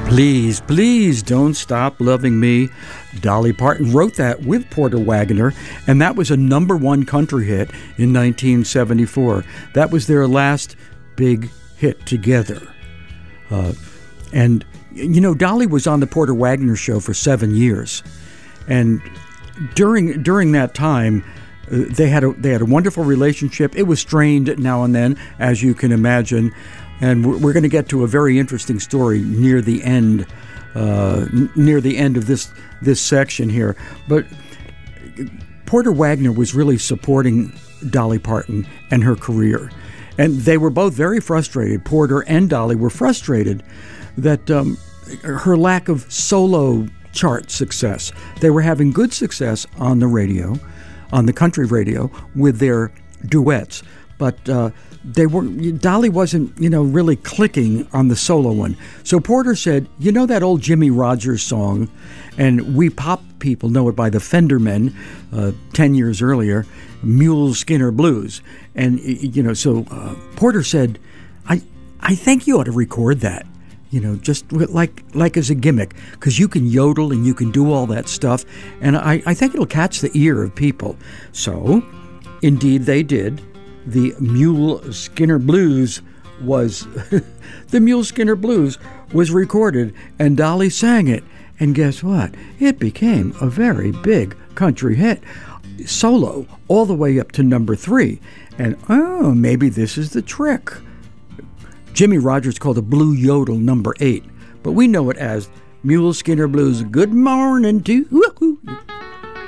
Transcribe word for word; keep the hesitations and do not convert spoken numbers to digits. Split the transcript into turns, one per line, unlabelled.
Please, please don't stop loving me. Dolly Parton wrote that with Porter Wagoner, and that was a number one country hit in nineteen seventy-four. That was their last big hit together. Uh, and, you know, Dolly was on the Porter Wagoner show for seven years. And during during that time, uh, they had a they had a wonderful relationship. It was strained now and then, as you can imagine. And we're, we're going to get to a very interesting story near the end, uh, n- near the end of this this section here. But Porter Wagoner was really supporting Dolly Parton and her career, and they were both very frustrated. Porter and Dolly were frustrated that um, her lack of solo chart success. They were having good success on the radio, on the country radio, with their duets, but uh, they were Dolly wasn't, you know, really clicking on the solo one. So Porter said, "You know that old Jimmie Rodgers song, and we pop people know it by the Fendermen, uh, ten years earlier, Mule Skinner Blues." And you know, so uh, Porter said, "I I think you ought to record that." You know, just like like as a gimmick, because you can yodel and you can do all that stuff, and I, I think it'll catch the ear of people. So, indeed, they did. The Mule Skinner Blues was the Mule Skinner Blues was recorded, and Dolly sang it. And guess what? It became a very big country hit, solo, all the way up to number three. And oh, maybe this is the trick. Jimmie Rodgers called a blue yodel number eight, but we know it as Mule Skinner Blues. Good morning to you.